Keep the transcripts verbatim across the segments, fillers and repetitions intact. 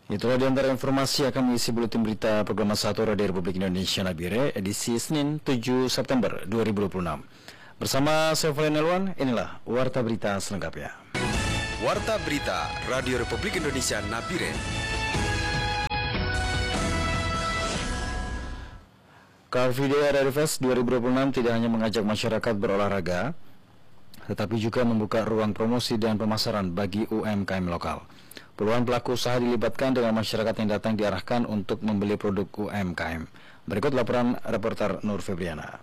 Itulah di antara informasi akan mengisi buletin berita program satu Radio Republik Indonesia Nabire edisi Senin tujuh September dua ribu dua puluh enam. Bersama saya Falen Elwan, inilah Warta Berita selengkapnya. Warta Berita Radio Republik Indonesia Nabire. Car Free Day R R I Fest dua ribu dua puluh enam tidak hanya mengajak masyarakat berolahraga, tetapi juga membuka ruang promosi dan pemasaran bagi U M K M lokal. Puluhan pelaku usaha dilibatkan dengan masyarakat yang datang diarahkan untuk membeli produk U M K M. Berikut laporan reporter Nur Febriana.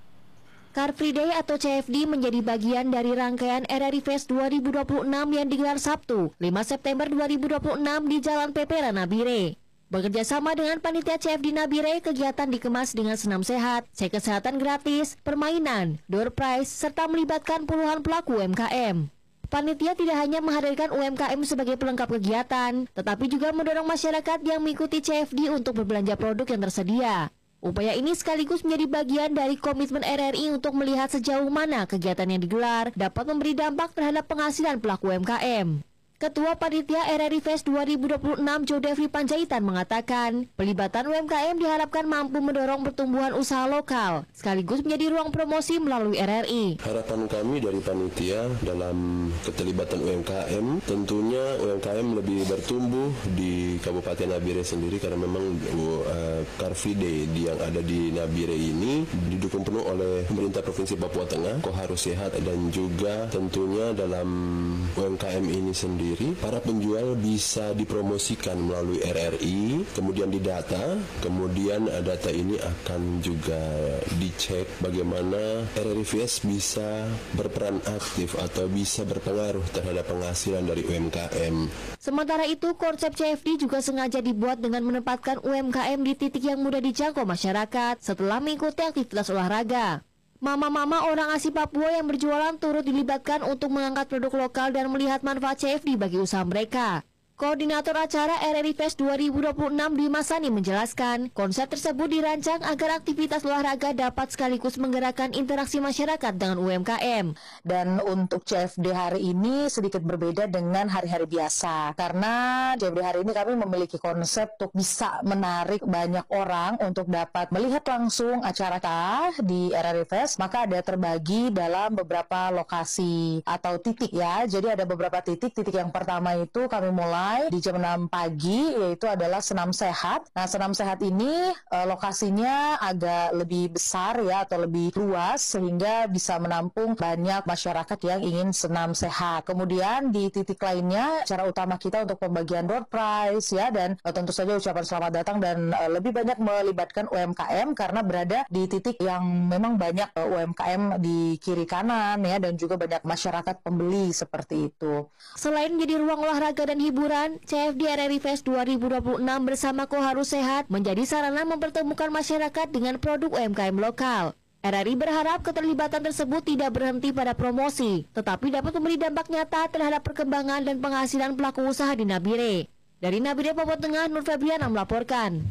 Car Free Day atau C F D menjadi bagian dari rangkaian R R I Fest dua ribu dua puluh enam yang digelar Sabtu, lima September dua ribu dua puluh enam di Jalan Pepera Nabire. Bekerja sama dengan panitia C F D Nabire, kegiatan dikemas dengan senam sehat, cek kesehatan gratis, permainan, door prize, serta melibatkan puluhan pelaku U M K M. Panitia tidak hanya menghadirkan U M K M sebagai pelengkap kegiatan, tetapi juga mendorong masyarakat yang mengikuti C F D untuk berbelanja produk yang tersedia. Upaya ini sekaligus menjadi bagian dari komitmen R R I untuk melihat sejauh mana kegiatan yang digelar dapat memberi dampak terhadap penghasilan pelaku U M K M. Ketua Panitia R R I Fest dua ribu dua puluh enam Jodefri Panjaitan mengatakan, pelibatan U M K M diharapkan mampu mendorong pertumbuhan usaha lokal, sekaligus menjadi ruang promosi melalui R R I. Harapan kami dari panitia dalam keterlibatan U M K M, tentunya U M K M lebih bertumbuh di Kabupaten Nabire sendiri karena memang uh, Car Free Day yang ada di Nabire ini didukung penuh oleh pemerintah Provinsi Papua Tengah, Koharus Sehat, dan juga tentunya dalam U M K M ini sendiri para penjual bisa dipromosikan melalui R R I, kemudian didata, kemudian data ini akan juga dicek bagaimana R R I Fest bisa berperan aktif atau bisa berpengaruh terhadap penghasilan dari U M K M. Sementara itu, konsep C F D juga sengaja dibuat dengan menempatkan U M K M di titik yang mudah dijangkau masyarakat setelah mengikuti aktivitas olahraga. Mama-mama orang asli Papua yang berjualan turut dilibatkan untuk mengangkat produk lokal dan melihat manfaat C F D bagi usaha mereka. Koordinator acara R R I Fest dua ribu dua puluh enam Dwi Masani menjelaskan, konsep tersebut dirancang agar aktivitas olahraga dapat sekaligus menggerakkan interaksi masyarakat dengan U M K M. Dan untuk C F D hari ini sedikit berbeda dengan hari-hari biasa, karena C F D hari ini kami memiliki konsep untuk bisa menarik banyak orang untuk dapat melihat langsung acara kita di R R I Fest. Maka ada terbagi dalam beberapa lokasi atau titik ya. Jadi ada beberapa titik. Titik yang pertama itu kami mulai di jam enam pagi, yaitu adalah senam sehat. Nah, senam sehat ini e, lokasinya agak lebih besar ya, atau lebih luas, sehingga bisa menampung banyak masyarakat yang ingin senam sehat. Kemudian di titik lainnya, cara utama kita untuk pembagian door prize ya, dan e, tentu saja ucapan selamat datang, dan e, lebih banyak melibatkan U M K M karena berada di titik yang memang banyak e, U M K M di kiri kanan ya, dan juga banyak masyarakat pembeli seperti itu. Selain menjadi ruang olahraga dan hiburan, C F D R R I Fest dua ribu dua puluh enam bersama Koharus Sehat menjadi sarana mempertemukan masyarakat dengan produk U M K M lokal. R R I berharap keterlibatan tersebut tidak berhenti pada promosi, tetapi dapat memberi dampak nyata terhadap perkembangan dan penghasilan pelaku usaha di Nabire. Dari Nabire, Papua Tengah, Nur Febriana melaporkan.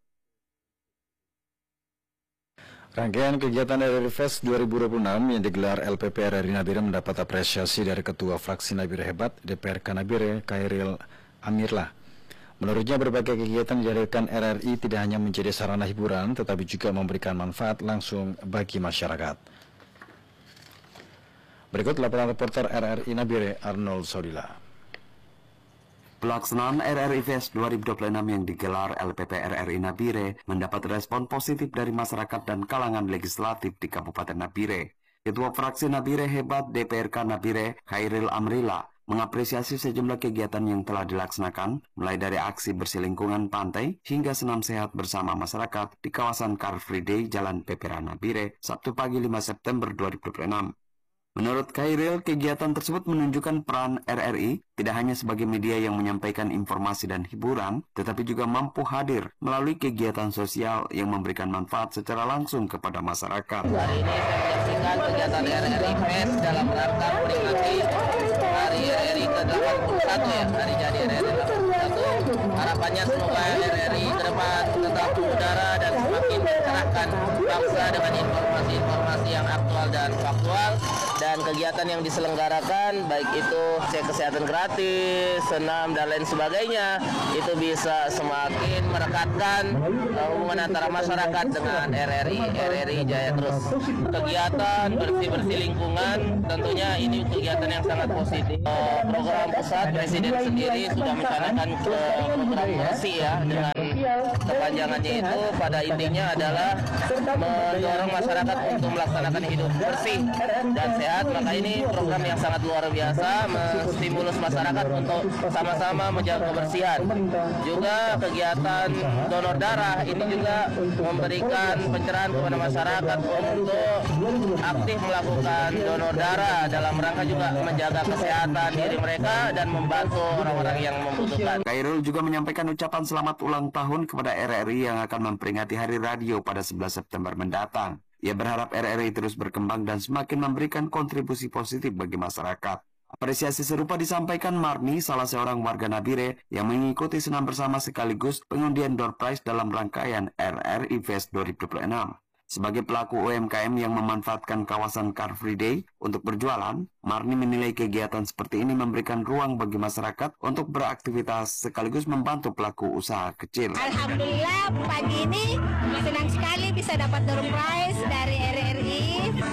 Rangkaian kegiatan R R I Fest dua ribu dua puluh enam yang digelar L P P R R I Nabire mendapat apresiasi dari Ketua Fraksi Nabire Hebat D P R K Nabire, Khairil Amirlah. Menurutnya, berbagai kegiatan yang dihadirkan R R I tidak hanya menjadi sarana hiburan, tetapi juga memberikan manfaat langsung bagi masyarakat. Berikut laporan reporter R R I Nabire, Arnold Saudila. Pelaksanaan R R I Fest dua ribu dua puluh enam yang digelar L P P R R I Nabire mendapat respon positif dari masyarakat dan kalangan legislatif di Kabupaten Nabire. Ketua Fraksi Nabire Hebat D P R K Nabire, Khairil Amrila, mengapresiasi sejumlah kegiatan yang telah dilaksanakan, mulai dari aksi bersih lingkungan pantai hingga senam sehat bersama masyarakat di kawasan Car Free Day Jalan Pepera Nabire, Sabtu pagi lima September dua ribu dua puluh enam. Menurut Khairil, kegiatan tersebut menunjukkan peran R R I tidak hanya sebagai media yang menyampaikan informasi dan hiburan, tetapi juga mampu hadir melalui kegiatan sosial yang memberikan manfaat secara langsung kepada masyarakat. Hari ini saya menyaksikan kegiatan R R I Fest dalam rangka memperingati Hari R R I ke delapan puluh satu ya, hari jadi R R I delapan puluh satu. Harapannya semoga R R I ke depan tetap mengudara dan semakin mencerahkan bangsa dengan informasi-informasi yang aktual dan faktual. dan kegiatan yang diselenggarakan baik itu cek kesehatan gratis, senam dan lain sebagainya itu bisa semakin merekatkan uh, hubungan antara masyarakat dengan R R I, R R I Jaya Terus. Kegiatan bersih-bersih lingkungan tentunya ini kegiatan yang sangat positif. Uh, program pusat Presiden sendiri sudah mencanangkan ke program bersih ya, dengan kepanjangannya itu pada intinya adalah mendorong masyarakat untuk melaksanakan hidup bersih dan sehat. Maka ini program yang sangat luar biasa, menstimulus masyarakat untuk sama-sama menjaga kebersihan. Juga kegiatan donor darah ini juga memberikan pencerahan kepada masyarakat untuk aktif melakukan donor darah dalam rangka juga menjaga kesehatan diri mereka dan membantu orang-orang yang membutuhkan. Khairul juga menyampaikan ucapan selamat ulang tahun kepada R R I yang akan memperingati Hari Radio pada sebelas September mendatang. Ia berharap R R I terus berkembang dan semakin memberikan kontribusi positif bagi masyarakat. Apresiasi serupa disampaikan Marni, salah seorang warga Nabire yang mengikuti senam bersama sekaligus pengundian door prize dalam rangkaian R R I Fest dua ribu dua puluh enam. Sebagai pelaku U M K M yang memanfaatkan kawasan Car Free Day untuk berjualan, Marni menilai kegiatan seperti ini memberikan ruang bagi masyarakat untuk beraktivitas sekaligus membantu pelaku usaha kecil. Alhamdulillah pagi ini senang sekali bisa dapat door prize dari R R I.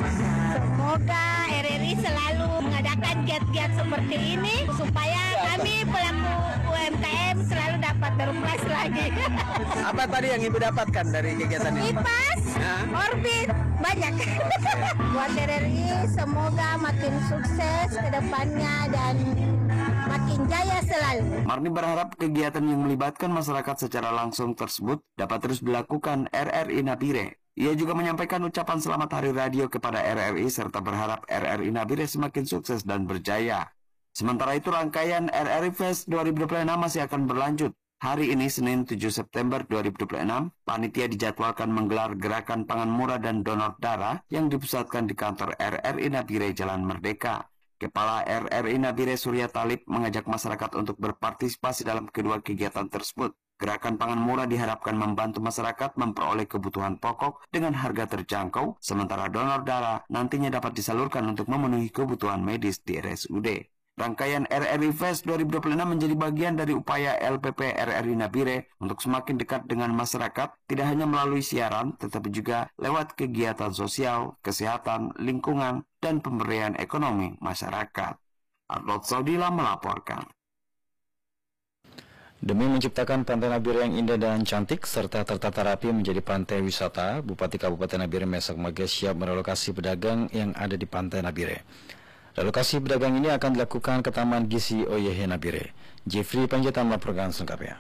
Semoga R R I selalu mengadakan giat-giat seperti ini supaya kami pelaku U M K M selalu dapat door prize lagi. Apa tadi yang Ibu dapatkan dari kegiatan ini? Kipas, orbit, banyak. Buat R R I semoga makin sukses ke depannya dan makin jaya selalu. Marni berharap kegiatan yang melibatkan masyarakat secara langsung tersebut dapat terus dilakukan R R I Nabire. Ia juga menyampaikan ucapan selamat Hari Radio kepada R R I serta berharap R R I Nabire semakin sukses dan berjaya. Sementara itu rangkaian R R I Fest dua ribu dua puluh enam masih akan berlanjut. Hari ini Senin tujuh September dua ribu dua puluh enam, panitia dijadwalkan menggelar gerakan pangan murah dan donor darah yang dipusatkan di kantor R R I Nabire Jalan Merdeka. Kepala R R I Nabire Surya Talib mengajak masyarakat untuk berpartisipasi dalam kedua kegiatan tersebut. Gerakan pangan murah diharapkan membantu masyarakat memperoleh kebutuhan pokok dengan harga terjangkau, sementara donor darah nantinya dapat disalurkan untuk memenuhi kebutuhan medis di R S U D. Rangkaian R R I Fest dua ribu dua puluh enam menjadi bagian dari upaya L P P R R I Nabire untuk semakin dekat dengan masyarakat, tidak hanya melalui siaran, tetapi juga lewat kegiatan sosial, kesehatan, lingkungan, dan pemberdayaan ekonomi masyarakat. Arnold Saudila melaporkan. Demi menciptakan Pantai Nabire yang indah dan cantik serta tertata rapi menjadi pantai wisata, Bupati Kabupaten Nabire Mesak Mage siap merelokasi pedagang yang ada di Pantai Nabire. Relokasi pedagang ini akan dilakukan ke Taman Gizi O Y H Nabire. Jeffrey Panjaitan melaporkan selengkapnya.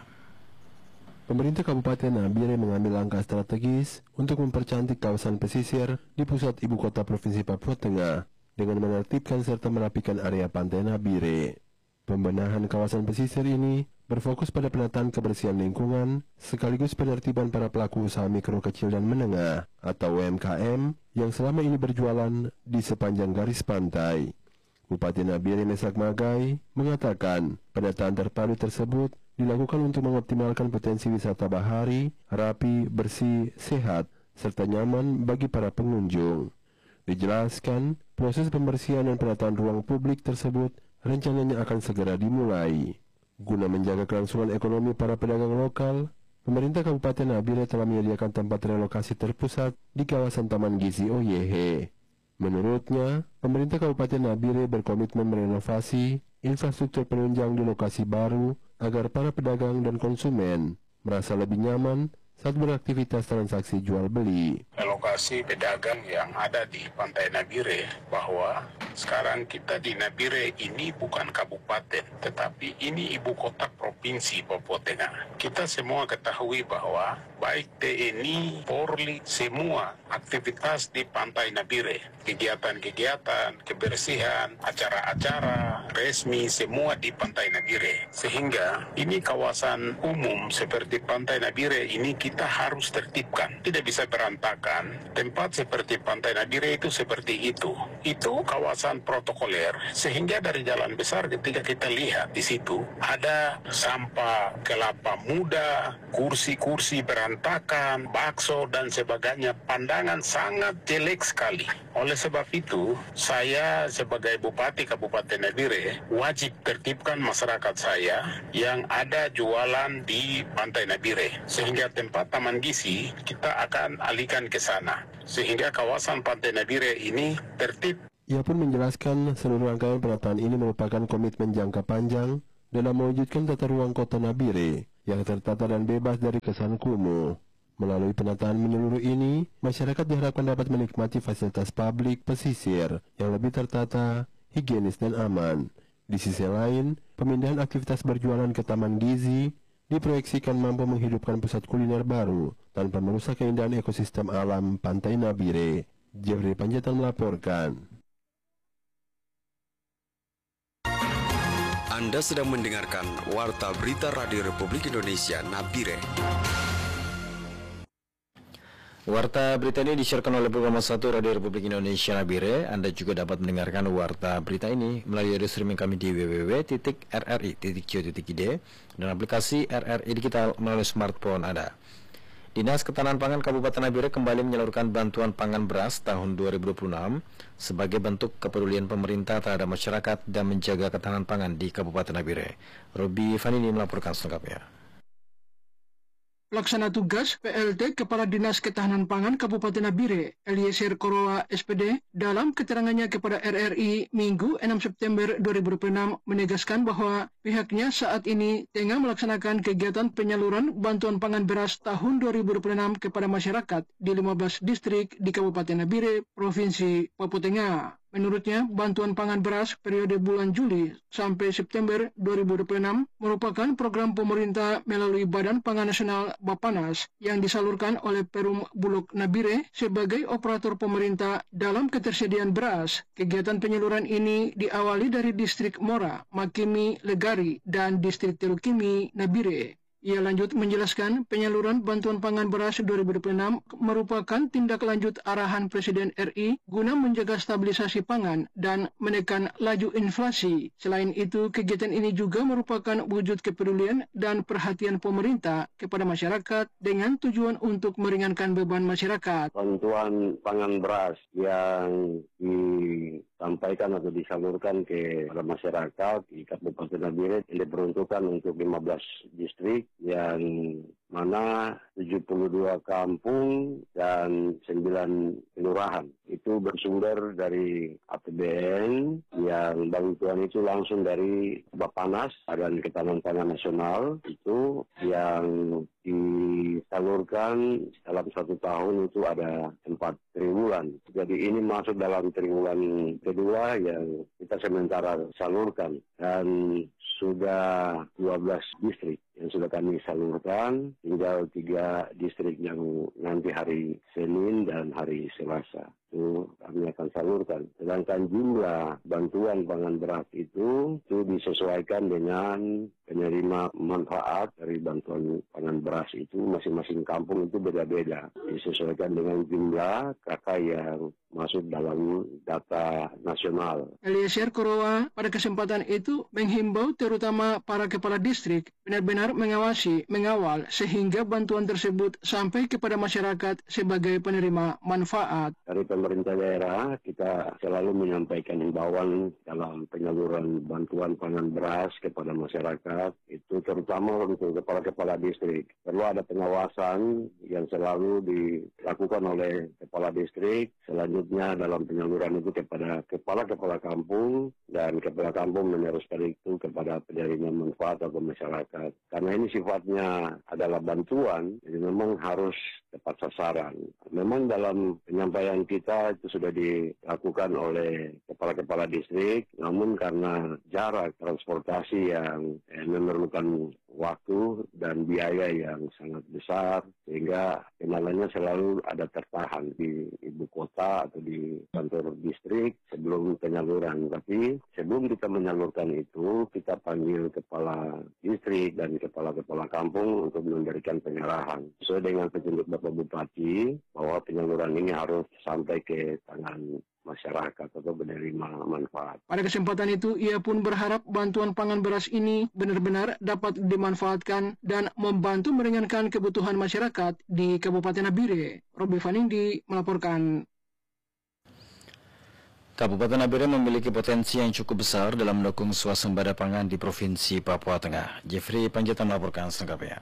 Pemerintah Kabupaten Nabire mengambil langkah strategis untuk mempercantik kawasan pesisir di pusat ibu kota Provinsi Papua Tengah dengan menertibkan serta merapikan area Pantai Nabire. Pembenahan kawasan pesisir ini berfokus pada penataan kebersihan lingkungan sekaligus penertiban para pelaku usaha mikro kecil dan menengah atau U M K M yang selama ini berjualan di sepanjang garis pantai. Bupati Nabire Mesak Magai mengatakan penataan terpadu tersebut dilakukan untuk mengoptimalkan potensi wisata bahari, rapi, bersih, sehat, serta nyaman bagi para pengunjung. Dijelaskan, proses pembersihan dan penataan ruang publik tersebut rencananya akan segera dimulai. Guna menjaga kelangsungan ekonomi para pedagang lokal, pemerintah Kabupaten Nabire telah menyediakan tempat relokasi terpusat di kawasan Taman Gizi O Y H. Menurutnya, pemerintah Kabupaten Nabire berkomitmen merenovasi infrastruktur penunjang di lokasi baru agar para pedagang dan konsumen merasa lebih nyaman saat beraktivitas transaksi jual beli. Relokasi pedagang yang ada di Pantai Nabire, bahwa sekarang kita di Nabire ini bukan kabupaten, tetapi ini ibu kota provinsi Papua Tengah. Kita semua ketahui bahwa baik T N I, Polri, semua aktivitas di Pantai Nabire, kegiatan-kegiatan, kebersihan, acara-acara resmi semua di Pantai Nabire. Sehingga ini kawasan umum seperti Pantai Nabire ini kita harus tertibkan, tidak bisa berantakan. Tempat seperti Pantai Nabire itu seperti itu. Itu kawasan protokoler, sehingga dari jalan besar ketika kita lihat di situ ada sampah kelapa muda, kursi-kursi berantakan, bakso dan sebagainya. Pandangan sangat jelek sekali. Oleh sebab itu, saya sebagai Bupati Kabupaten Nabire wajib tertibkan masyarakat saya yang ada jualan di Pantai Nabire. Sehingga tempat Taman Gizi kita akan alihkan ke sana. Sehingga kawasan Pantai Nabire ini tertib. Ia pun menjelaskan seluruh rangkaian penataan ini merupakan komitmen jangka panjang dalam mewujudkan tata ruang kota Nabire yang tertata dan bebas dari kesan kumuh. Melalui penataan menyeluruh ini, masyarakat diharapkan dapat menikmati fasilitas publik pesisir yang lebih tertata, higienis dan aman. Di sisi lain, pemindahan aktivitas berjualan ke Taman Gizi diproyeksikan mampu menghidupkan pusat kuliner baru tanpa merusak keindahan ekosistem alam Pantai Nabire. Jeffrey Panjaitan melaporkan. Anda sedang mendengarkan Warta Berita Radio Republik Indonesia Nabire. Warta berita ini disiarkan oleh Program satu Radio Republik Indonesia Nabire. Anda juga dapat mendengarkan warta berita ini melalui audio streaming kami di w w w titik r r i titik co titik i d dan aplikasi R R I Digital melalui smartphone Anda. Dinas Ketahanan Pangan Kabupaten Nabire kembali menyalurkan bantuan pangan beras tahun dua ribu dua puluh enam sebagai bentuk kepedulian pemerintah terhadap masyarakat dan menjaga ketahanan pangan di Kabupaten Nabire. Robi Fanini melaporkan selengkapnya. Pelaksana tugas P L T Kepala Dinas Ketahanan Pangan Kabupaten Nabire, Eliezer Korowa S P D, dalam keterangannya kepada R R I Minggu enam September dua ribu dua puluh enam menegaskan bahwa pihaknya saat ini tengah melaksanakan kegiatan penyaluran bantuan pangan beras tahun dua ribu dua puluh enam kepada masyarakat di lima belas distrik di Kabupaten Nabire, Provinsi Papua Tengah. Menurutnya, bantuan pangan beras periode bulan Juli sampai September dua ribu dua puluh enam merupakan program pemerintah melalui Badan Pangan Nasional Bapanas yang disalurkan oleh Perum Bulog Nabire sebagai operator pemerintah dalam ketersediaan beras. Kegiatan penyaluran ini diawali dari distrik Mora, Makimi, Legari, dan distrik Terukimi, Nabire. Ia lanjut menjelaskan penyaluran bantuan pangan beras dua ribu dua puluh enam merupakan tindak lanjut arahan Presiden R I guna menjaga stabilisasi pangan dan menekan laju inflasi. Selain itu, kegiatan ini juga merupakan wujud kepedulian dan perhatian pemerintah kepada masyarakat dengan tujuan untuk meringankan beban masyarakat. Bantuan pangan beras yang disampaikan atau disalurkan ke masyarakat di Kabupaten Nabire diperuntukkan untuk lima belas distrik yang mana tujuh puluh dua kampung dan sembilan kelurahan. Itu bersumber dari A P B N yang bantuan itu langsung dari Bapanas dan Ketahanan Pangan Nasional itu yang disalurkan dalam satu tahun itu ada empat triwulan. Jadi ini masuk dalam triwulan kedua yang kita sementara salurkan dan sudah dua belas distrik yang sudah kami salurkan, tinggal tiga distrik yang nanti hari Senin dan hari Selasa itu kami akan salurkan. Sedangkan jumlah bantuan pangan beras itu itu disesuaikan dengan penerima manfaat dari bantuan pangan beras itu masing-masing kampung itu beda-beda. Disesuaikan dengan jumlah kakak yang masuk dalam data nasional. Eliezer Korowa pada kesempatan itu menghimbau terutama para kepala distrik benar-benar mengawasi, mengawal sehingga bantuan tersebut sampai kepada masyarakat sebagai penerima manfaat. Dari pemerintah daerah kita selalu menyampaikan himbauan dalam penyaluran bantuan pangan beras kepada masyarakat itu terutama untuk kepala-kepala distrik. Perlu ada pengawasan yang selalu dilakukan oleh kepala distrik. Selanjutnya dalam penyaluran itu kepada kepala-kepala kampung dan kepala kampung meneruskan itu kepada penerima manfaat atau masyarakat. Karena ini sifatnya adalah bantuan, jadi memang harus tepat sasaran. Memang dalam penyampaian kita itu sudah dilakukan oleh kepala-kepala distrik, namun karena jarak transportasi yang eh, memerlukan waktu dan biaya yang sangat besar, sehingga kendalanya selalu ada tertahan di ibu kota atau di kantor distrik sebelum penyaluran. Tapi sebelum kita menyalurkan itu, kita panggil kepala distrik dan kepala-kepala kampung untuk memberikan penyerahan. Sesuai dengan petunjuk Bapak Bupati, bahwa penyaluran ini harus sampai ke tangan masyarakat atau menerima manfaat. Pada kesempatan itu, ia pun berharap bantuan pangan beras ini benar-benar dapat dimanfaatkan dan membantu meringankan kebutuhan masyarakat di Kabupaten Nabire. Robi Fanindi melaporkan. Kabupaten Nabire memiliki potensi yang cukup besar dalam mendukung swasembada pangan di Provinsi Papua Tengah. Jeffrey Panjaitan melaporkan selengkapnya.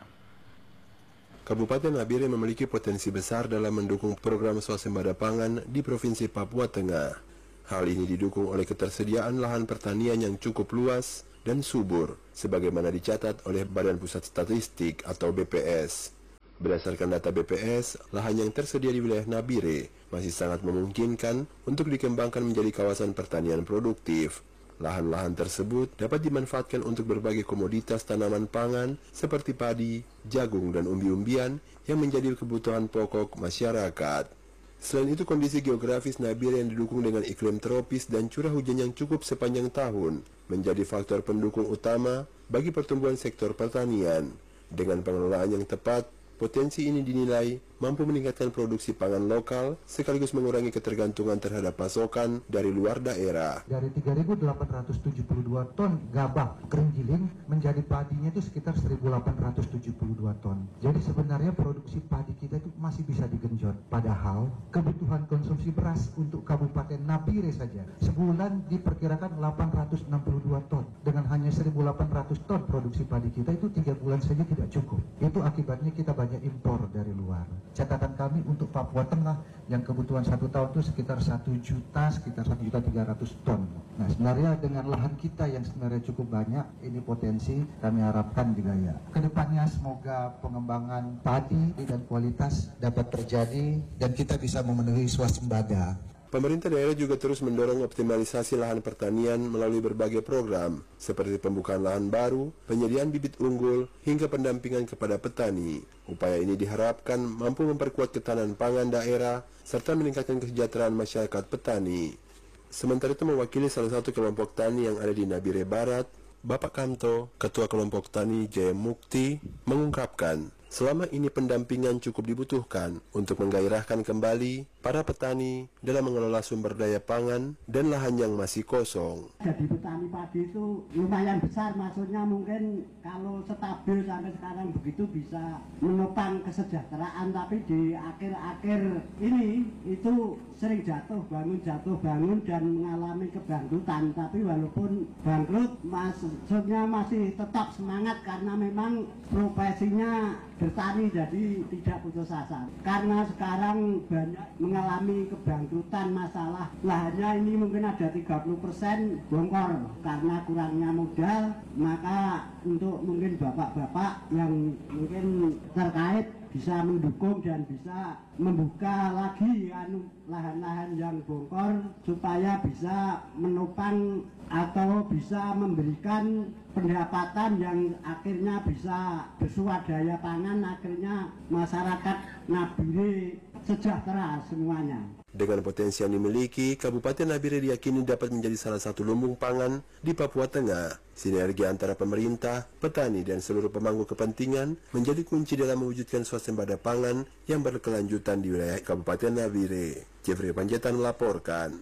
Kabupaten Nabire memiliki potensi besar dalam mendukung program swasembada pangan di Provinsi Papua Tengah. Hal ini didukung oleh ketersediaan lahan pertanian yang cukup luas dan subur, sebagaimana dicatat oleh Badan Pusat Statistik atau B P S. Berdasarkan data B P S, lahan yang tersedia di wilayah Nabire masih sangat memungkinkan untuk dikembangkan menjadi kawasan pertanian produktif. Lahan-lahan tersebut dapat dimanfaatkan untuk berbagai komoditas tanaman pangan seperti padi, jagung, dan umbi-umbian yang menjadi kebutuhan pokok masyarakat. Selain itu, kondisi geografis Nabire yang didukung dengan iklim tropis dan curah hujan yang cukup sepanjang tahun menjadi faktor pendukung utama bagi pertumbuhan sektor pertanian. Dengan pengelolaan yang tepat, potensi ini dinilai mampu meningkatkan produksi pangan lokal sekaligus mengurangi ketergantungan terhadap pasokan dari luar daerah. Dari tiga ribu delapan ratus tujuh puluh dua ton gabah kering giling menjadi padinya itu sekitar seribu delapan ratus tujuh puluh dua ton. Jadi sebenarnya produksi padi kita itu masih bisa digenjot. Padahal kebutuhan konsumsi beras untuk Kabupaten Nabire saja sebulan diperkirakan delapan ratus enam puluh dua ton. Dengan hanya seribu delapan ratus ton produksi padi kita itu tiga bulan saja tidak cukup. Itu akibatnya kita banyak impor dari luar. Catatan kami untuk Papua Tengah yang kebutuhan satu tahun itu sekitar satu juta, sekitar satu juta tiga ratus ton. Nah sebenarnya dengan lahan kita yang sebenarnya cukup banyak, ini potensi kami harapkan juga ya. Kedepannya semoga pengembangan padi dan kualitas dapat terjadi dan kita bisa memenuhi swasembada. Pemerintah daerah juga terus mendorong optimalisasi lahan pertanian melalui berbagai program, seperti pembukaan lahan baru, penyediaan bibit unggul, hingga pendampingan kepada petani. Upaya ini diharapkan mampu memperkuat ketahanan pangan daerah, serta meningkatkan kesejahteraan masyarakat petani. Sementara itu mewakili salah satu kelompok tani yang ada di Nabire Barat, Bapak Kamto, Ketua Kelompok Tani Jaya Mukti, mengungkapkan, selama ini pendampingan cukup dibutuhkan untuk menggairahkan kembali para petani dalam mengelola sumber daya pangan dan lahan yang masih kosong. Jadi petani padi itu lumayan besar, maksudnya mungkin kalau stabil sampai sekarang begitu bisa menopang kesejahteraan, tapi di akhir-akhir ini itu sering jatuh bangun, jatuh bangun dan mengalami kebangkrutan. Tapi walaupun bangkrut, maksudnya masih tetap semangat karena memang profesinya bertani, jadi tidak putus asa. Karena sekarang banyak mengalami kebangkrutan, masalah lahannya ini mungkin ada tiga puluh persen bongkor karena kurangnya modal. Maka untuk mungkin bapak-bapak yang mungkin terkait bisa mendukung dan bisa membuka lagi anu lahan-lahan yang bongkor supaya bisa menopang atau bisa memberikan pendapatan yang akhirnya bisa bersuadaya pangan, akhirnya masyarakat Nabire sejahtera semuanya. Dengan potensi yang dimiliki, Kabupaten Nabire diyakini dapat menjadi salah satu lumbung pangan di Papua Tengah. Sinergi antara pemerintah, petani, dan seluruh pemangku kepentingan menjadi kunci dalam mewujudkan swasembada pangan yang berkelanjutan di wilayah Kabupaten Nabire. Jeffrey Panjaitan melaporkan.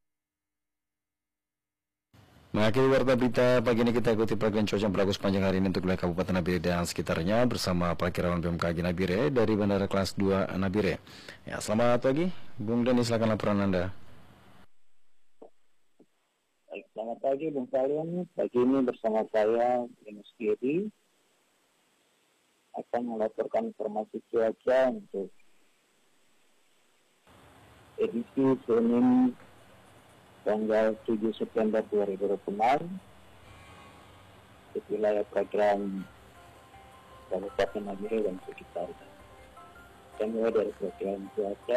Mengakhiri warta berita pagi ini, kita ikuti perakian cuaca yang berlaku sepanjang hari ini untuk wilayah Kabupaten Nabire dan sekitarnya bersama Perakirawan B M K G Nabire dari Bandara Kelas dua Nabire. Ya, selamat pagi, Bung Dani, silakan laporan Anda. Baik, selamat pagi Bung Kalian. Pagi ini bersama saya Linus Giri akan melaporkan informasi cuaca untuk edisi Senin tanggal tujuh September dua ribu dua puluh enam di wilayah perairan Kabupaten Nabire dan sekitarnya. Kita mulai dari perkiraan cuaca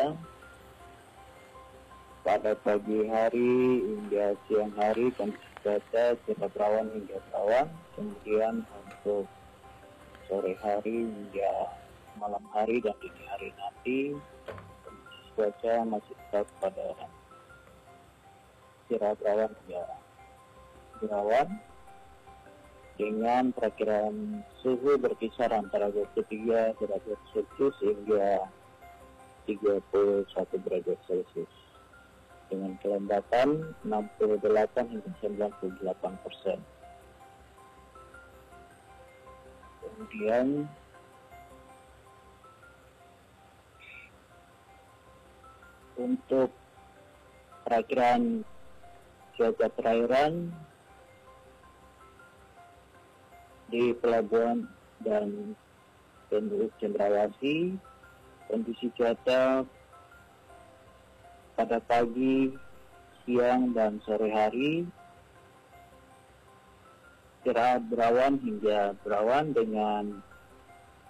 pada pagi hari hingga siang hari, kondisi cuaca cerah berawan hingga berawan. Kemudian untuk sore hari hingga malam hari dan dini hari nanti, kondisi cuaca masih tetap pada cerah berawan hingga berawan dengan perkiraan suhu berkisar antara dua puluh tiga derajat Celcius hingga tiga puluh satu derajat Celcius. dengan kelembatan enam puluh delapan hingga sembilan puluh delapan persen. Kemudian untuk perakiraan cuaca perairan di pelabuhan dan Penduduk Cendrawasih, kondisi cuaca pada pagi, siang, dan sore hari cerah berawan hingga berawan dengan